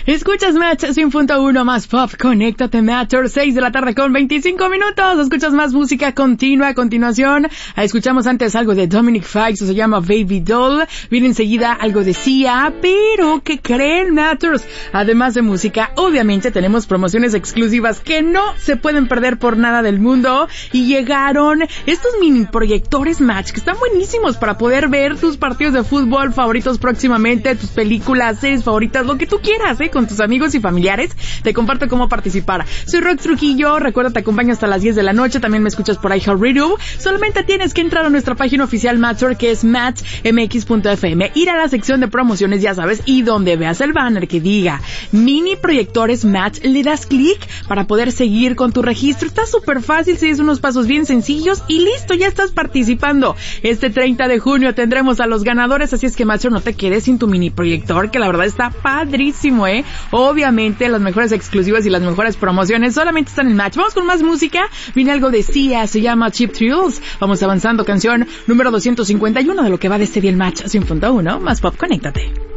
Escuchas Match 100.1 más pop, conéctate Matter, 6 de la tarde con 25 minutos. Escuchas más música continua. A continuación, escuchamos antes algo de Dominic Fike, se llama Baby Doll. Viene enseguida algo de Sia, pero ¿qué creen, Matters? Además de música, obviamente tenemos promociones exclusivas que no se pueden perder por nada del mundo. Y llegaron estos mini proyectores Match que están buenísimos para poder ver tus partidos de fútbol favoritos próximamente, tus películas, series favoritas, lo que tú quieras, con tus amigos y familiares. Te comparto cómo participar. Soy Rox Trujillo, recuerda, te acompaño hasta las 10 de la noche, también me escuchas por iHeartRadio. Solamente tienes que entrar a nuestra página oficial Matcher, que es matchmx.fm, ir a la sección de promociones, ya sabes, y donde veas el banner que diga mini proyectores Match, le das clic para poder seguir con tu registro. Está súper fácil, sigues unos pasos bien sencillos y listo, ya estás participando. Este 30 de junio tendremos a los ganadores, así es que Matcher, no te quedes sin tu mini proyector, que la verdad está padrísimo, Obviamente las mejores exclusivas y las mejores promociones solamente están en Match. Vamos con más música. Viene algo de Sia, se llama Cheap Thrills. Vamos avanzando, canción número 251 de lo que va de este día en Match 100.1 más pop, conéctate.